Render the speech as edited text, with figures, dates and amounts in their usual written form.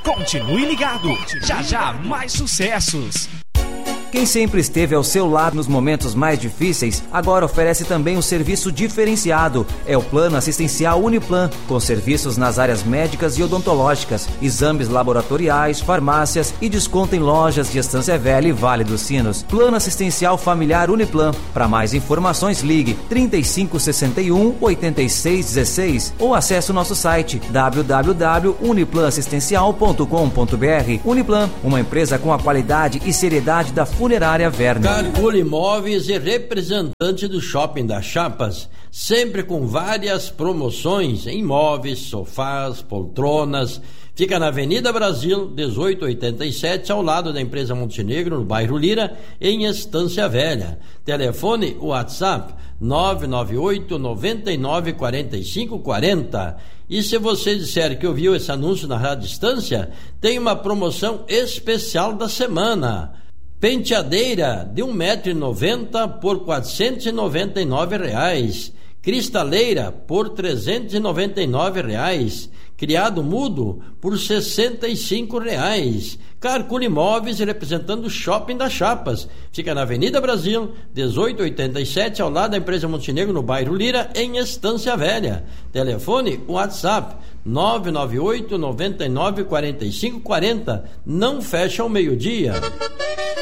Continue ligado, já já mais sucessos. Quem sempre esteve ao seu lado nos momentos mais difíceis, agora oferece também um serviço diferenciado. É o Plano Assistencial Uniplan, com serviços nas áreas médicas e odontológicas, exames laboratoriais, farmácias e desconto em lojas de Estância Velha e Vale dos Sinos. Plano Assistencial Familiar Uniplan. Para mais informações, ligue 3561-8616 ou acesse o nosso site www.uniplanassistencial.com.br. Uniplan, uma empresa com a qualidade e seriedade da Funerária Verne. Cargul Imóveis e representante do Shopping das Chapas, sempre com várias promoções em móveis, sofás, poltronas. Fica na Avenida Brasil, 1887, ao lado da empresa Montenegro, no bairro Lira, em Estância Velha. Telefone WhatsApp 998 99 45 40. E se você disser que ouviu esse anúncio na Rádio Estância, tem uma promoção especial da semana. Penteadeira de 1,90 m por R$ 499. Cristaleira por R$ 399. Criado mudo por R$ 65. Carcul Imóveis, representando o Shopping das Chapas. Fica na Avenida Brasil, 1887, ao lado da empresa Montenegro, no bairro Lira, em Estância Velha. Telefone WhatsApp 998 99 45 40. Não fecha ao meio-dia.